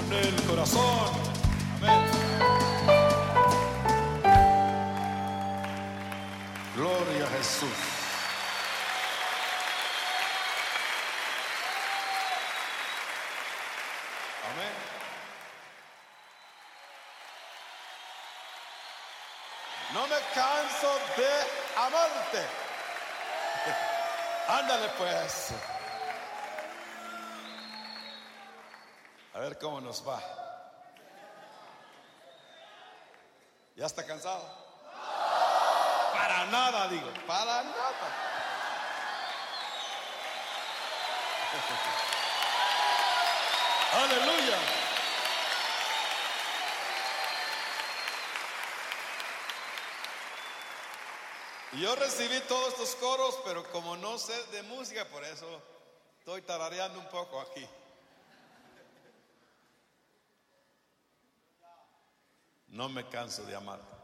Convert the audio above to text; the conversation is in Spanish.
con el corazón. Amén. Gloria a Jesús. Amén. No me canso de amarte. Ándale pues. A ver cómo nos va. ¿Ya está cansado? Para nada, digo, para nada. Aleluya. Y yo recibí todos estos coros, pero como no sé de música, por eso estoy tarareando un poco aquí. No me canso de amar.